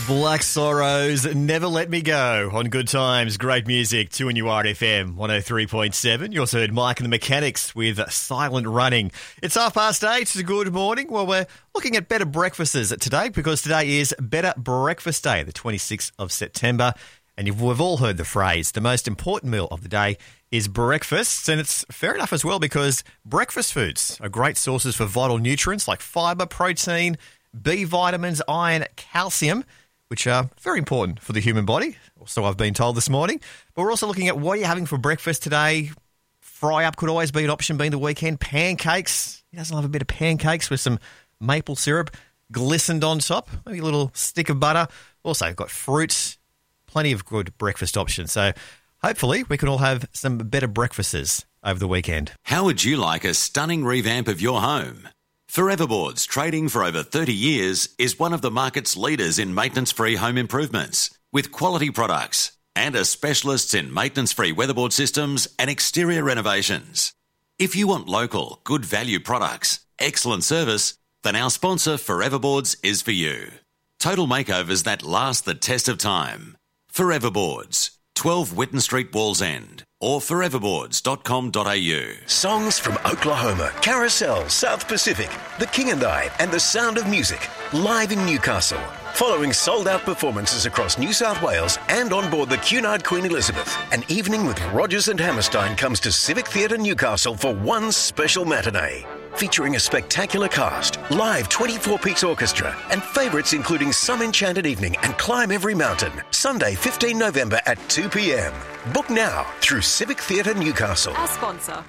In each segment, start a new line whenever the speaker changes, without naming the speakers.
Black Sorrows, Never Let Me Go on Good Times. Great music, 2NURFM 103.7. You also heard Mike and the Mechanics with Silent Running. It's 8:30. Good morning. Well, we're looking at better breakfasts today because today is Better Breakfast Day, the 26th of September. And we've all heard the phrase, the most important meal of the day is breakfast. And it's fair enough as well because breakfast foods are great sources for vital nutrients like fibre, protein, B vitamins, iron, calcium, which are very important for the human body, so I've been told this morning. But we're also looking at what are you having for breakfast today. Fry-up could always be an option, being the weekend. Pancakes. Who doesn't love a bit of pancakes with some maple syrup glistened on top? Maybe a little stick of butter. Also, got fruits. Plenty of good breakfast options. So hopefully we can all have some better breakfasts over the weekend.
How would you like a stunning revamp of your home? Foreverboards, trading for over 30 years, is one of the market's leaders in maintenance-free home improvements, with quality products and are specialists in maintenance-free weatherboard systems and exterior renovations. If you want local, good value products, excellent service, then our sponsor Foreverboards is for you. Total makeovers that last the test of time. Foreverboards, 12 Whitten Street, Wallsend, or foreverboards.com.au.
Songs from Oklahoma, Carousel, South Pacific, The King and I, and The Sound of Music, live in Newcastle. Following sold-out performances across New South Wales and on board the Cunard Queen Elizabeth, an evening with Rogers and Hammerstein comes to Civic Theatre Newcastle for one special matinee. Featuring a spectacular cast, live 24 Peaks Orchestra, and favourites including Some Enchanted Evening and Climb Every Mountain. Sunday, 15 November at 2 p.m. Book now through Civic Theatre Newcastle.
Our sponsor.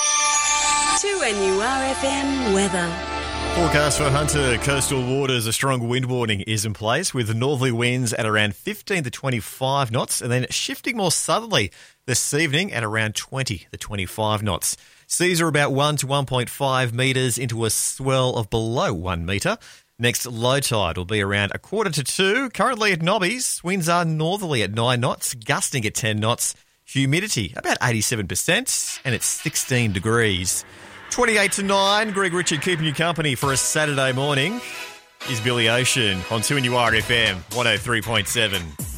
2NURFM weather.
Forecast for Hunter coastal waters, a strong wind warning is in place with northerly winds at around 15 to 25 knots and then shifting more southerly this evening at around 20 to 25 knots. Seas are about 1 to 1.5 metres into a swell of below 1 metre. Next low tide will be around 1/4 to 2. Currently at Nobbies, winds are northerly at 9 knots, gusting at 10 knots. Humidity about 87% and it's 16 degrees. 28 to 9, Greg Richard keeping you company for a Saturday morning. Is Billy Ocean on 2NURFM 103.7.